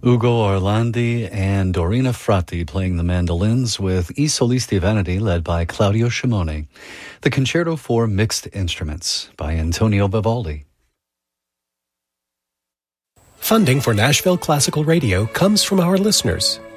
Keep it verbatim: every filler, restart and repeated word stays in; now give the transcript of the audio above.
Ugo Orlandi and Dorina Fratti playing the mandolins with I Solisti Veneti led by Claudio Scimone. The Concerto for Mixed Instruments by Antonio Vivaldi. Funding for Nashville Classical Radio comes from our listeners